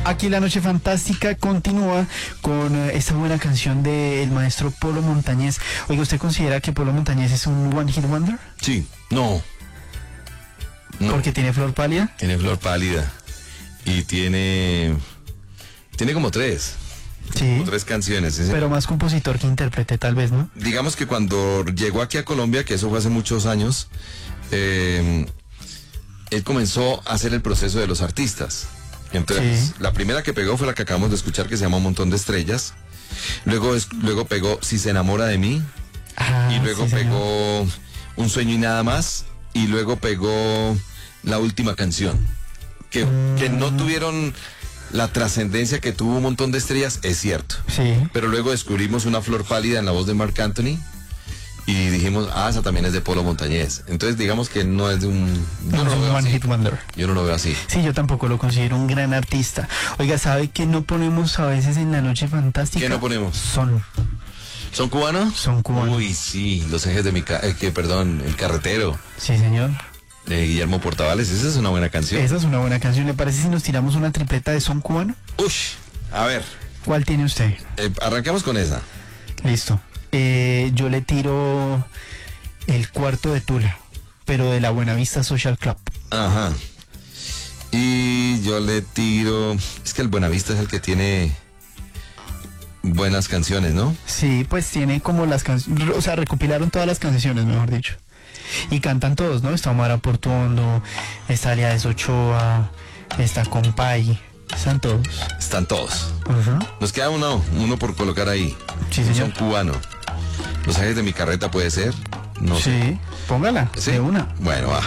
Aquí la noche fantástica continúa con esta buena canción del maestro Polo Montañés. Oiga, ¿usted considera que Polo Montañés es un one hit wonder? Sí, no. Porque tiene Flor Pálida. Tiene Flor Pálida. Y tiene como tres. Sí. Como tres canciones. Pero más compositor que intérprete, tal vez, ¿no? Digamos que cuando llegó aquí a Colombia, que eso fue hace muchos años, él comenzó a hacer el proceso de los artistas. Entonces, la primera que pegó fue la que acabamos de escuchar, que se llama Un Montón de Estrellas. Luego pegó Si se enamora de mí. Y luego pegó Un Sueño y Nada Más. Y luego pegó La Última Canción. Que no tuvieron la trascendencia que tuvo Un Montón de Estrellas, es cierto. Sí. Pero luego descubrimos Una Flor Pálida en la voz de Marc Anthony. Y dijimos, esa también es de Polo Montañés. Entonces digamos que no es de un... No es un one hit wonder. Yo no lo veo así. Sí, yo tampoco lo considero un gran artista. Oiga, ¿sabe qué no ponemos a veces en la noche fantástica? ¿Qué no ponemos? Son cubanos? Son cubanos. Uy, sí, Los Ejes de El Carretero. Sí, señor. De Guillermo Portavales, esa es una buena canción. Esa es una buena canción. ¿Le parece si nos tiramos una tripleta de son cubano? Ush, a ver. ¿Cuál tiene usted? Arrancamos con esa. Listo. Yo le tiro El Cuarto de Tula, pero de la Buenavista Social Club. Ajá. Y yo le tiro... Es que el Buenavista es el que tiene buenas canciones, ¿no? Sí, pues tiene como las canciones, o sea, recopilaron todas las canciones, mejor dicho. Y cantan todos, ¿no? Está Omar Portuondo, está Aliades Ochoa, está Compay, están todos. Están todos. Uh-huh. Nos queda uno por colocar ahí. Sí, señor. Son cubanos. Los Ejes de mi Carreta puede ser. No sé. Sí, póngala, ¿Sí? de una. Bueno, va.